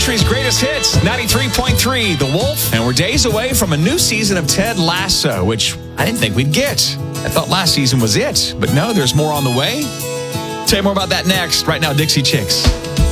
Country's greatest hits, 93.3, The Wolf. And we're days away from a new season of Ted Lasso, which I didn't think we'd get. I thought last season was it, but no, there's more on the way. Tell you more about that next. Right now, Dixie Chicks.